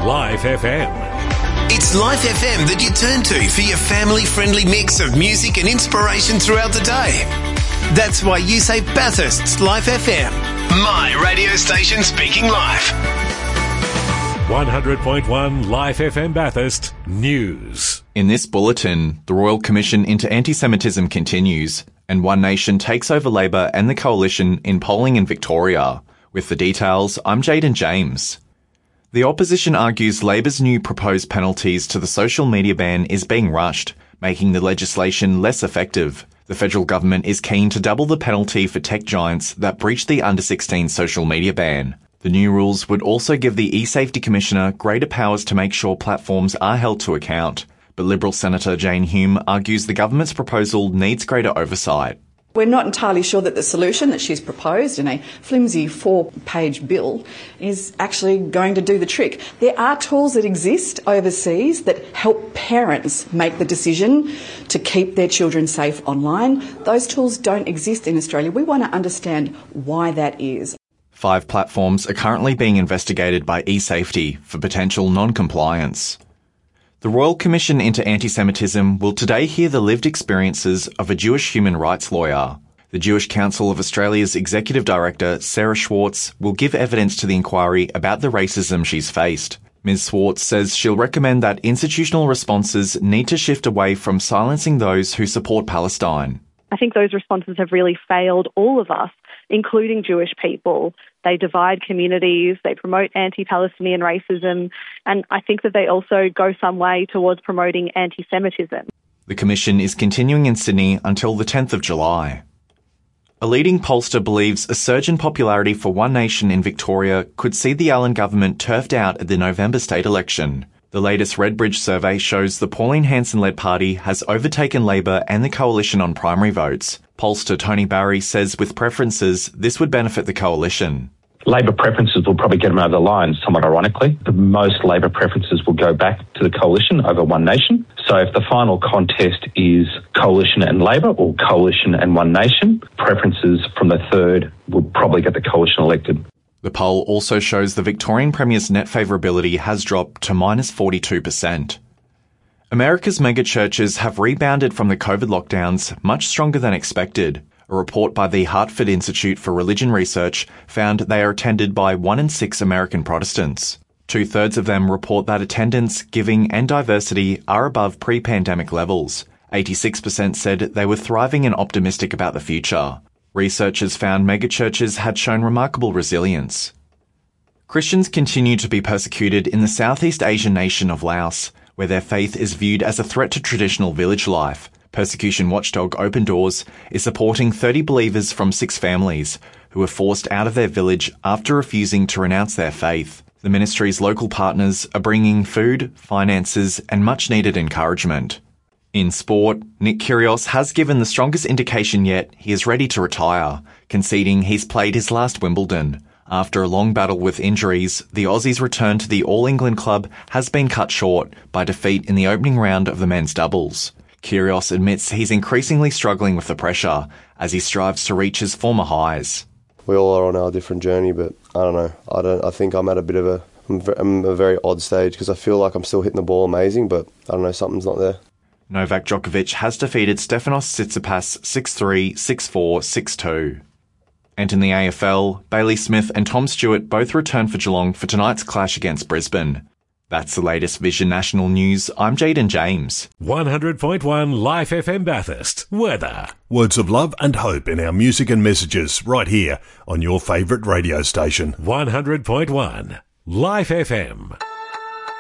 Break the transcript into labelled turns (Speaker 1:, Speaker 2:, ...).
Speaker 1: Life FM.
Speaker 2: It's Life FM that you turn to for your family-friendly mix of music and inspiration throughout the day. That's why you say Bathurst's Life FM. My radio station speaking life.
Speaker 1: 100.1 Life FM Bathurst News.
Speaker 3: In this bulletin, the Royal Commission into Anti-Semitism continues, and One Nation takes over Labor and the Coalition in polling in Victoria. With the details, I'm Jaden James. The opposition argues Labor's new proposed penalties to the social media ban is being rushed, making the legislation less effective. The federal government is keen to double the penalty for tech giants that breach the under-16 social media ban. The new rules would also give the eSafety Commissioner greater powers to make sure platforms are held to account. But Liberal Senator Jane Hume argues the government's proposal needs greater oversight.
Speaker 4: We're not entirely sure that the solution that she's proposed in a flimsy 4-page bill is actually going to do the trick. There are tools that exist overseas that help parents make the decision to keep their children safe online. Those tools don't exist in Australia. We want to understand why that is.
Speaker 3: 5 platforms are currently being investigated by eSafety for potential non-compliance. The Royal Commission into Anti-Semitism will today hear the lived experiences of a Jewish human rights lawyer. The Jewish Council of Australia's Executive Director, Sarah Schwartz, will give evidence to the inquiry about the racism she's faced. Ms. Schwartz says she'll recommend that institutional responses need to shift away from silencing those who support Palestine.
Speaker 5: I think those responses have really failed all of us, including Jewish people. They divide communities, they promote anti-Palestinian racism, and I think that they also go some way towards promoting anti-Semitism.
Speaker 3: The Commission is continuing in Sydney until the 10th of July. A leading pollster believes a surge in popularity for One Nation in Victoria could see the Allen government turfed out at the November state election. The latest Redbridge survey shows the Pauline Hanson-led party has overtaken Labor and the Coalition on primary votes. Pollster Tony Barry says with preferences, this would benefit the Coalition.
Speaker 6: Labor preferences will probably get them over the line, somewhat ironically. The most Labor preferences will go back to the Coalition over One Nation. So if the final contest is Coalition and Labor or Coalition and One Nation, preferences from the third will probably get the Coalition elected.
Speaker 3: The poll also shows the Victorian Premier's net favourability has dropped to minus 42%. America's megachurches have rebounded from the COVID lockdowns much stronger than expected. A report by the Hartford Institute for Religion Research found they are attended by 1 in 6 American Protestants. 2/3 of them report that attendance, giving and diversity are above pre-pandemic levels. 86% said they were thriving and optimistic about the future. Researchers found megachurches had shown remarkable resilience. Christians continue to be persecuted in the Southeast Asian nation of Laos, where their faith is viewed as a threat to traditional village life. Persecution watchdog Open Doors is supporting 30 believers from 6 families who were forced out of their village after refusing to renounce their faith. The ministry's local partners are bringing food, finances, and much-needed encouragement. In sport, Nick Kyrgios has given the strongest indication yet he is ready to retire, conceding he's played his last Wimbledon. After a long battle with injuries, the Aussie's return to the All England club has been cut short by defeat in the opening round of the men's doubles. Kyrgios admits he's increasingly struggling with the pressure as he strives to reach his former highs.
Speaker 7: We all are on our different journey, but I don't know. I think I'm at a bit of a very odd stage because I feel like I'm still hitting the ball amazing, but I don't know, something's not there.
Speaker 3: Novak Djokovic has defeated Stefanos Tsitsipas 6-3, 6-4, 6-2. And in the AFL, Bailey Smith and Tom Stewart both return for Geelong for tonight's clash against Brisbane. That's the latest Vision National News. I'm Jaden James.
Speaker 1: 100.1 Life FM Bathurst. Weather.
Speaker 8: Words of love and hope in our music and messages right here on your favourite radio station.
Speaker 1: 100.1 Life FM.